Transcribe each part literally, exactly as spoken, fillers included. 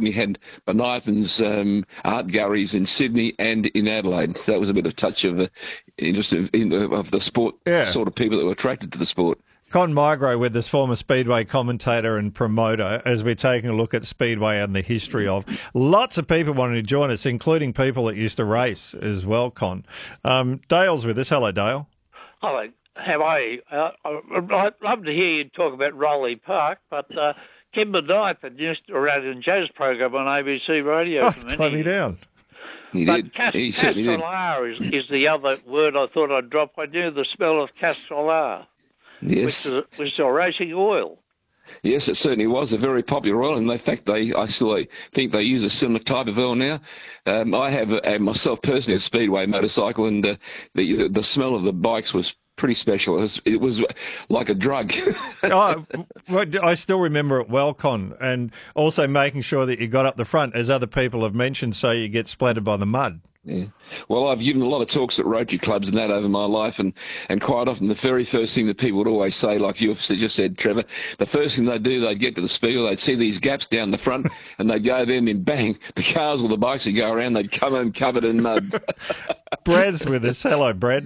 Melbourne, you had Bonython's um, art galleries in Sydney and in Adelaide. So that was a bit of touch of the interest of, of the sport, Yeah. sort of people that were attracted to the sport. Con Migro with us, former Speedway commentator and promoter, as we're taking a look at Speedway and the history of. Lots of people wanting to join us, including people that used to race as well, Con. Um, Dale's with us. Hello, Dale. Hello. How are you? Uh, I'd love to hear you talk about Rowley Park, but uh, Kim Bonython used to run in Joe's program on A B C Radio. Oh, for many tie me years. down. He But did. cas- He certainly did. castolar is, is the other word I thought I'd drop. I knew the smell of castolar, Yes. which is, which is a racing oil. Yes, it certainly was a very popular oil, and in fact, they I still think they use a similar type of oil now. Um, I have uh, myself personally a Speedway motorcycle, and uh, the the smell of the bikes was pretty special. It was, it was like a drug. oh, well, I still remember it well, Con, and also making sure that you got up the front, as other people have mentioned, so you get splattered by the mud. Yeah. Well, I've given a lot of talks at Rotary clubs and that over my life, and, and quite often the very first thing that people would always say, like you've just said, Trevor, the first thing they'd do, they'd get to the speedway, they'd see these gaps down the front, and they'd go there and then bang, the cars or the bikes would go around, they'd come home covered in mud. Brad's with us. Hello, Brad.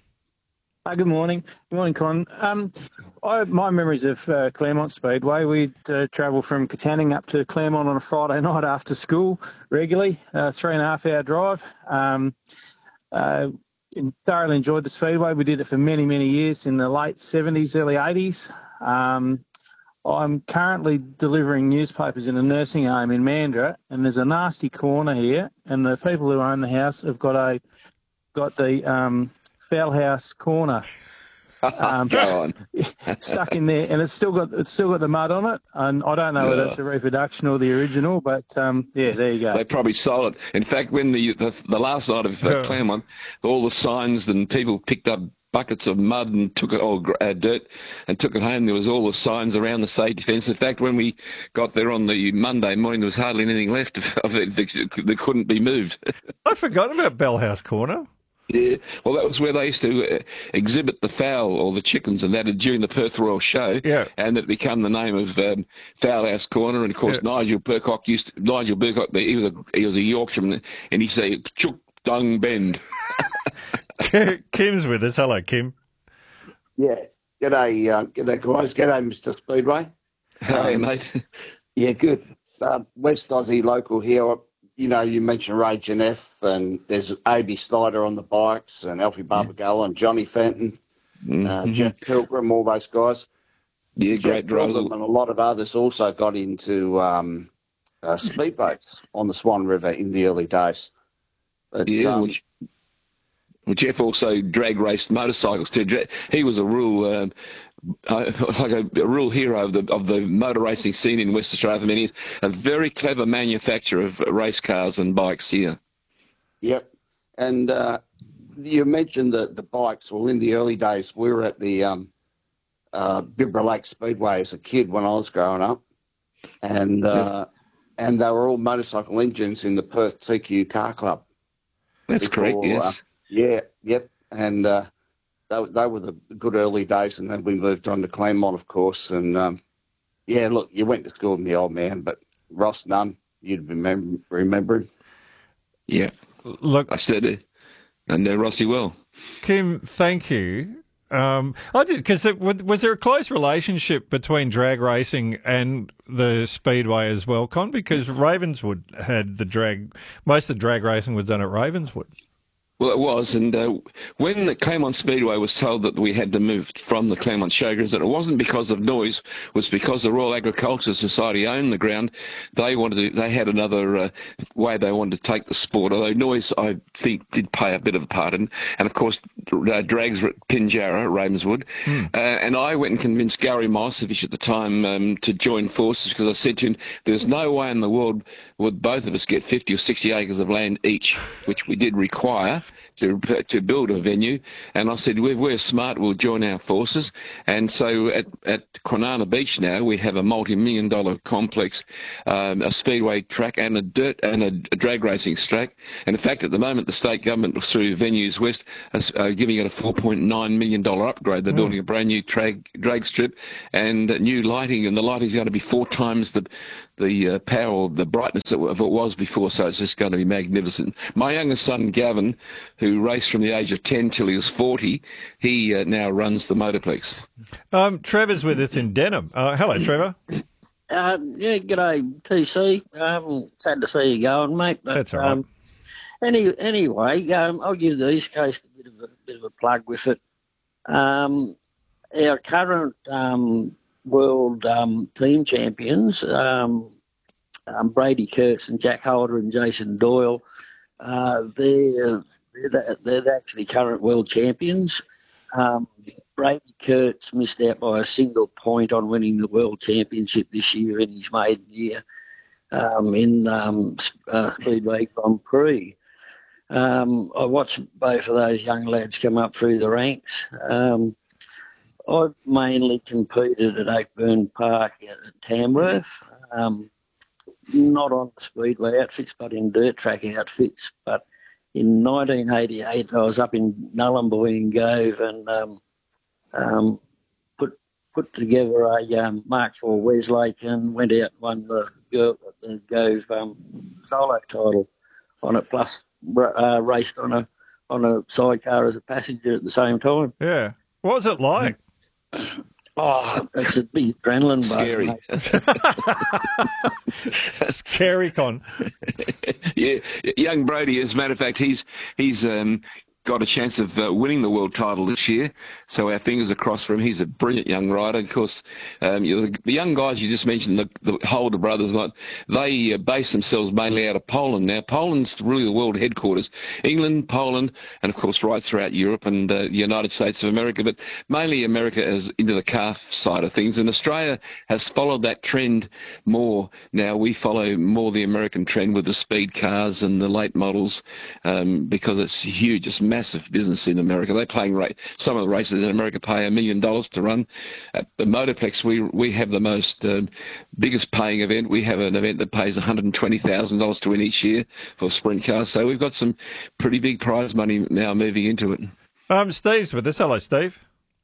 Uh, good morning. Good morning, Con. Um, I, my memories of uh, Claremont Speedway, we'd uh, travel from Katanning up to Claremont on a Friday night after school regularly, uh, three and a half hour drive. Um, uh, thoroughly enjoyed the Speedway. We did it for many, many years in the late seventies, early eighties. Um, I'm currently delivering newspapers in a nursing home in Mandurah, and there's a nasty corner here, and the people who own the house have got a got the um, Fowl House corner um, Go on. stuck in there, and it's still got it's still got the mud on it. And I don't know whether it's a reproduction or the original, but um, yeah, there you go. They probably sold it. In fact, when the the, the last night of uh, Claremont, all the signs and people picked up buckets of mud and took it, or uh, dirt, and took it home. There was all the signs around the safety fence. In fact, when we got there on the Monday morning, there was hardly anything left of it that couldn't be moved. I forgot about Bell House Corner. Yeah, well, that was where they used to uh, exhibit the fowl or the chickens and that during the Perth Royal Show. Yeah. And it became the name of um, Fowl House Corner. And of course, Yeah. Nigel Burcock used to, Nigel Burcock. He was a he was a Yorkshireman, and he said "Chook Dung Bend." Kim's with us. Hello, Kim. Yeah. G'day, uh, g'day, guys. G'day, Mister Speedway. Hey, Um, mate. Yeah, good. Uh, West Aussie local here. You know, you mentioned Ray F, and there's A B Snyder on the bikes, and Alfie Barbagallo and Johnny Fenton, Mm-hmm. uh, Jeff Pilgrim, all those guys. Yeah, Jeff great Pilgrim driver. and a lot of others also got into um, uh, speedboats on the Swan River in the early days. But, Yeah, um, which, well, Jeff also drag raced motorcycles too. Dra- He was a real, um, uh, like a, a real hero of the of the motor racing scene in West Australia for many years. A very clever manufacturer of race cars and bikes here. Yep. And uh, you mentioned the, the bikes. Well, in the early days, we were at the um, uh, Bibra Lake Speedway as a kid when I was growing up. And uh, and they were all motorcycle engines in the Perth T Q Car Club. That's correct, before, yes. Uh, yeah, yep. And uh, they, they were the good early days. And then we moved on to Claremont, of course. And, um, yeah, look, you went to school with me, old man, but Ross Nunn, you'd remember, remember him. Yeah, Look, I said it. I know Rossi well. Kim, thank you. Um, I did because was there a close relationship between drag racing and the speedway as well, Con? Because Ravenswood had the drag, most of the drag racing was done at Ravenswood. Well, it was, and uh, when the Claremont Speedway was told that we had to move from the Claremont Showgrounds, and it wasn't because of noise, it was because the Royal Agricultural Society owned the ground. They wanted to, they had another uh, way they wanted to take the sport, although noise, I think, did play a bit of a part in. And, of course, uh, drags were at Pinjarra, Ravenswood. Mm. Uh, and I went and convinced Gary Mosevich at the time um, to join forces because I said to him, there's no way in the world would both of us get fifty or sixty acres of land each, which we did require. to to build a venue. And I said, we're, we're smart, we'll join our forces. And so at, at Kwinana Beach now, we have a multi-million dollar complex, um, a speedway track and a dirt and a, a drag racing track. And in fact, at the moment, the state government through Venues West is uh, giving it a four point nine million dollars upgrade. They're mm. building a brand new drag, drag strip and uh, new lighting, and the lighting is going to be four times the the uh, power, the brightness of it was before, so it's just going to be magnificent. My youngest son, Gavin, who raced from the age of ten till he was forty, he uh, now runs the Motorplex. Um, Trevor's with us in Denham. Uh, hello, Trevor. Uh, yeah, g'day, T C. Um, sad to see you going, mate. But, That's all right. Um, any, anyway, um, I'll give the East Coast a bit of a, bit of a plug with it. Um, our current um, world um, team champions, um, um, Brady Kurtz and Jack Holder and Jason Doyle, uh, they're, they're, they're actually current world champions. Um, Brady Kurtz missed out by a single point on winning the world championship this year in his maiden year um, in um, uh, Speedway Grand Prix. Um, I watched both of those young lads come up through the ranks. Um, I've mainly competed at Oakburn Park at Tamworth, um, not on the Speedway outfits, but in dirt track outfits. But in nineteen eighty-eight, I was up in Nullumboy and Gove and um, um, put put together a um, Mark four Westlake and went out and won the, the Gove um, solo title on it, plus uh, raced on a on a sidecar as a passenger at the same time. Yeah. What was it like? Oh, it's a big adrenaline Scary. Scary, Con. Yeah, young Brody, as a matter of fact, he's he's um, got a chance of uh, winning the world title this year. So our fingers are crossed for him. He's a brilliant young rider. Of course, um, you know, the, the young guys you just mentioned, the, the Holder brothers, like they uh, base themselves mainly out of Poland. Now, Poland's really the world headquarters. England, Poland, and of course right throughout Europe and uh, the United States of America, but mainly America is into the car side of things. And Australia has followed that trend more. Now we follow more the American trend with the speed cars and the late models um, because it's huge. It's massive business in America. They're playing rate. Some of the races in America pay a million dollars to run. At the Motorplex, we we have the most um, biggest paying event. We have an event that pays one hundred twenty thousand dollars to win each year for sprint cars. So we've got some pretty big prize money now moving into it. Um, Steve's with us. Hello, Steve.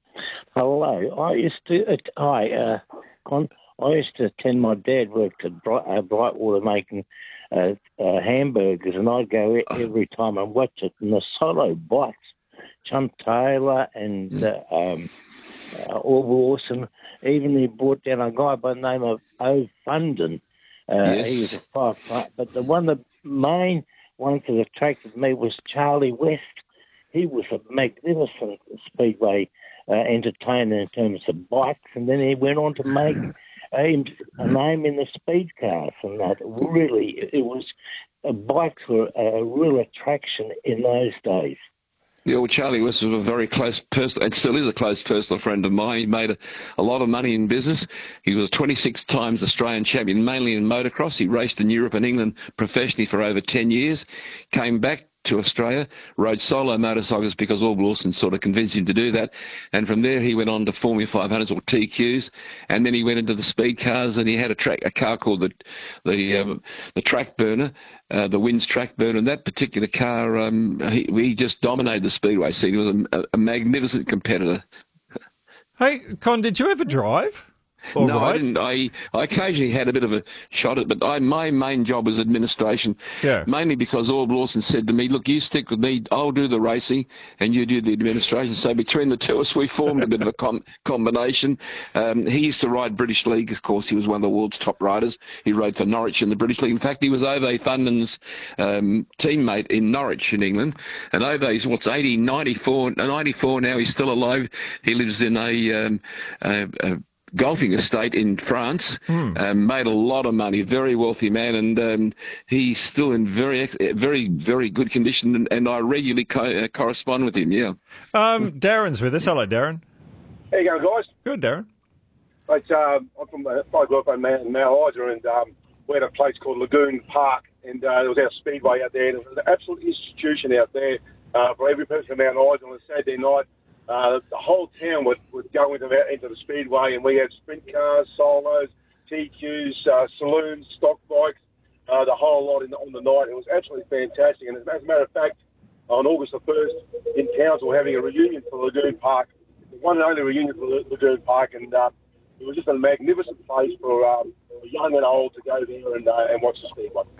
Hello. I used to. Uh, hi, uh, Con. I used to attend. My dad worked at Bright, uh, Brightwater making Uh, uh, hamburgers, and I'd go every time and watch it. And the solo bikes, Chum Taylor and uh, um, uh, Orville Lawson, even he brought down a guy by the name of O. Funden. Uh, yes. He was a five, but the one, the main one that attracted me was Charlie West. He was a magnificent speedway uh, entertainer in terms of bikes, and then he went on to make a name in the speed cars, and that really, it was, uh, bikes were a real attraction in those days. Yeah, well, Charlie West was a very close person, and still is a close personal friend of mine. He made a, a lot of money in business. He was twenty-six times Australian champion, mainly in motocross. He raced in Europe and England professionally for over ten years, came back to Australia, rode solo motorcycles because Orville Lawson sort of convinced him to do that. And from there, he went on to Formula five hundreds or T Qs, and then he went into the speed cars, and he had a track, a car called the the um, the Track Burner, uh, the Wins Track Burner. And that particular car, um, he, he just dominated the speedway scene. He was a, a magnificent competitor. Hey, Con, did you ever drive? All no, right. I didn't. I, I occasionally had a bit of a shot at it, but I, my main job was administration. Yeah. Mainly because Orville Lawson said to me, look, you stick with me, I'll do the racing and you do the administration. So between the two of us, we formed a bit of a com- combination. Um, he used to ride British League, of course. He was one of the world's top riders. He rode for Norwich in the British League. In fact, he was Ove Funden's um, teammate in Norwich in England. And Ove's, what's eighty, ninety-four, ninety-four now, he's still alive. He lives in a... Um, a, a golfing estate in France, mm. um, made a lot of money, very wealthy man, and um, he's still in very, very, very good condition, and, and I regularly co- uh, correspond with him, yeah. Um, Darren's with us. Hello, Darren. How you going, guys? Good, Darren. It's, uh, I'm from, uh, I grew up in Mount Isa, and um, we had a place called Lagoon Park, and uh, there was our speedway out there, and it was an absolute institution out there. uh, for every person in Mount Isa on a Saturday night. Uh, the whole town would, would go into the, into the speedway, and we had sprint cars, solos, T Qs, uh, saloons, stock bikes, uh, the whole lot in the, on the night. It was absolutely fantastic. And as, as a matter of fact, on August the first in Townsville, we're having a reunion for Lagoon Park, the one and only reunion for Lagoon Park, and uh, it was just a magnificent place for, um, for young and old to go there and, uh, and watch the speedway.